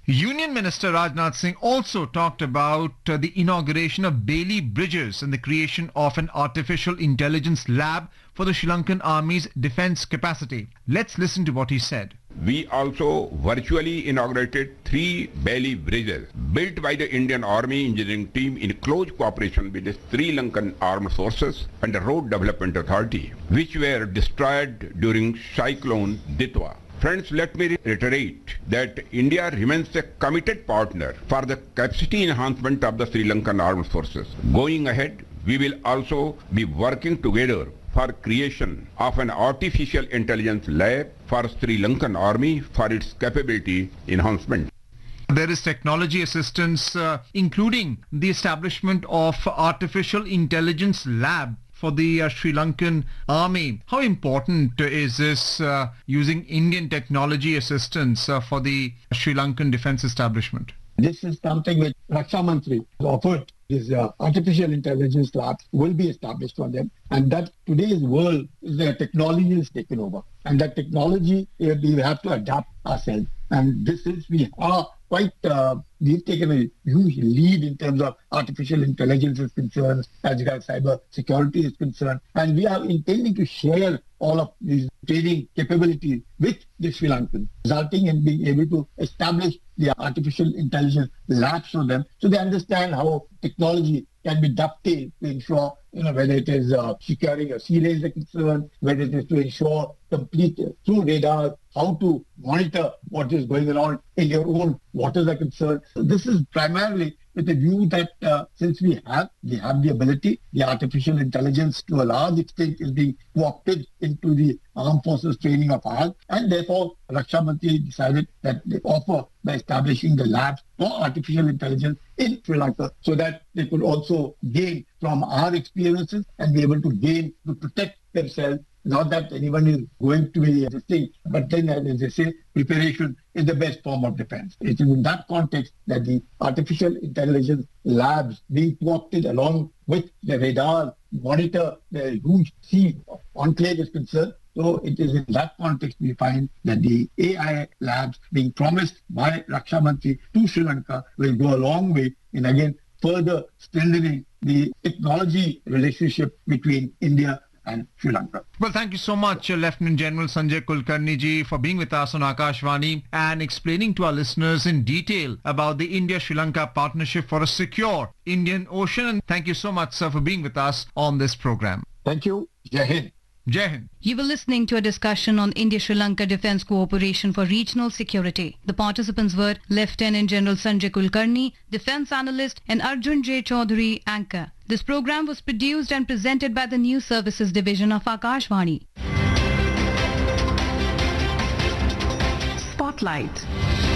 Union Minister Rajnath Singh also talked about the inauguration of Bailey Bridges and the creation of an artificial intelligence lab for the Sri Lankan Army's defense capacity. Let's listen to what he said. We also virtually inaugurated 3 Bailey Bridges built by the Indian Army engineering team in close cooperation with the Sri Lankan Armed Forces and the Road Development Authority, which were destroyed during Cyclone Ditwa. Friends, let me reiterate that India remains a committed partner for the capacity enhancement of the Sri Lankan Armed Forces. Going ahead, we will also be working together for creation of an artificial intelligence lab for Sri Lankan Army for its capability enhancement. There is technology assistance, including the establishment of artificial intelligence lab for the Sri Lankan Army. How important is this using Indian technology assistance for the Sri Lankan defense establishment? This is something which Raksha Mantri offered. This artificial intelligence lab will be established for them, and that today's world, the technology is taken over, and that technology we have to adapt ourselves. And this is we are quite we've taken a huge lead in terms of artificial intelligence is concerned, as regards cyber security is concerned, and we are intending to share all of these training capabilities with the Sri Lankans, resulting in being able to establish the artificial intelligence labs for them, so they understand how technology can be dovetailed to ensure, whether it is securing a sea lanes are concerned, whether it is to ensure complete through radar, how to monitor what is going on in your own waters are concerned. So this is primarily with the view that since we have the ability, the artificial intelligence to a large extent is being co-opted into the armed forces training of ours, and therefore Raksha Mantri decided that they offer by establishing the labs for artificial intelligence in Sri Lanka, so that they could also gain from our experiences and be able to gain to protect themselves. Not that anyone is going to be resisting, but then, as they say, preparation is the best form of defense. It is in that context that the artificial intelligence labs being co-opted along with the radar monitor the huge sea enclave is concerned. So it is in that context we find that the AI labs being promised by Raksha Mantri to Sri Lanka will go a long way in again further strengthening the technology relationship between India and Sri Lanka. Well, thank you so much, Lieutenant General Sanjay Kulkarni ji, for being with us on Akashvani and explaining to our listeners in detail about the India-Sri Lanka partnership for a secure Indian Ocean. And thank you so much, sir, for being with us on this program. Thank you. Jai Hind. Jai Hind. You were listening to a discussion on India-Sri Lanka Defence Cooperation for Regional Security. The participants were Lieutenant General Sanjay Kulkarni, Defence Analyst, and Arjun J. Chaudhary, Anchor. This program was produced and presented by the News Services Division of Akashvani. Spotlight.